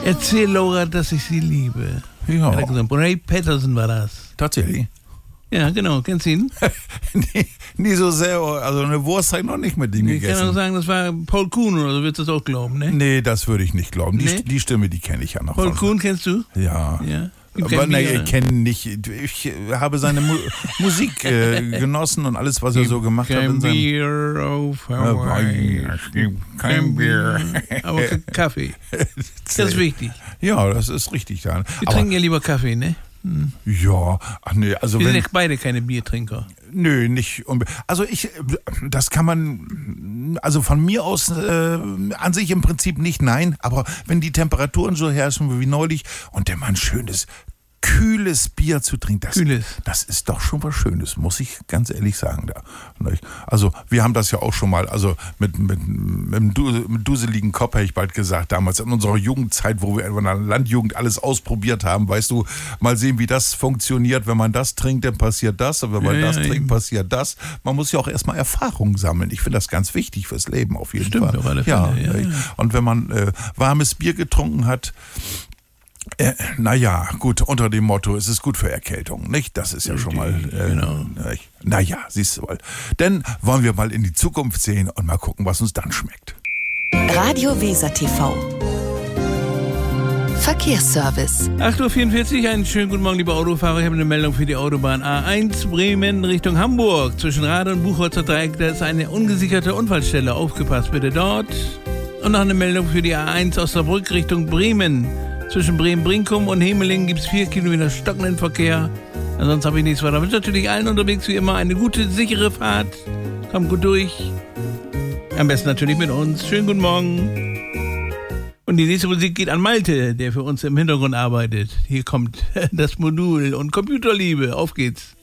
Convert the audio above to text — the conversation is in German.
Erzähl Laura, dass ich sie liebe. Ja. Hat er gesagt. Ray Patterson war das. Tatsächlich. Ja, genau. Kennst du ihn? Nee, nie so sehr, also eine Wurst habe ich noch nicht mit ihm Ich kann gegessen. auch sagen, das war Paul Kuhn oder so, würdest du das auch glauben, ne? Nee, das würde ich nicht glauben. Nee? Die Stimme, die kenne ich ja noch. Paul von- Kuhn kennst du? Ja. Ja. Gibt Aber kein nee, Bier. ich kenne nicht. Ich habe seine Musik genossen und alles, was er so gemacht hat. Kein In seinem Bier auf Hawaii. Es gibt kein Bier. Aber Kaffee. Das ist wichtig. Ja, das ist richtig. Ja. Wir trinken ja lieber Kaffee, ne? Ja, ach nee, also Wir sind wenn, ja beide keine Biertrinker. nö, nicht also das kann man, also von mir aus an sich im Prinzip nicht, nein, aber wenn die Temperaturen so herrschen wie neulich und der Mann schönes, kühles Bier zu trinken, das ist doch schon was Schönes, muss ich ganz ehrlich sagen. Da. Also wir haben das ja auch schon mal, also mit duseligen Kopf, hätte ich bald gesagt, damals in unserer Jugendzeit, wo wir in der Landjugend alles ausprobiert haben, weißt du, mal sehen, wie das funktioniert, wenn man das trinkt, dann passiert das, und wenn man das trinkt, passiert das. Man muss ja auch erstmal Erfahrung sammeln. Ich finde das ganz wichtig fürs Leben auf jeden Fall. Stimmt, auf alle Fälle, ja. Und wenn man warmes Bier getrunken hat, naja, gut, unter dem Motto, es ist gut für Erkältung, nicht? Das ist ja schon mal, genau. Naja, siehst du mal. Dann wollen wir mal in die Zukunft sehen und mal gucken, was uns dann schmeckt. Radio Weser TV. Verkehrsservice. 8.44 Uhr, einen schönen guten Morgen, liebe Autofahrer. Ich habe eine Meldung für die Autobahn A1 Bremen Richtung Hamburg. Zwischen Rade und Buchholzer Dreieck, da ist eine ungesicherte Unfallstelle. Aufgepasst bitte dort. Und noch eine Meldung für die A1 Osnabrück Richtung Bremen. Zwischen Bremen-Brinkum und Hemelingen gibt es 4 Kilometer stockenden Verkehr. Ansonsten habe ich nichts weiter. Ich wünsche natürlich allen unterwegs wie immer eine gute, sichere Fahrt. Kommt gut durch. Am besten natürlich mit uns. Schönen guten Morgen. Und die nächste Musik geht an Malte, der für uns im Hintergrund arbeitet. Hier kommt das Modul und Computerliebe. Auf geht's.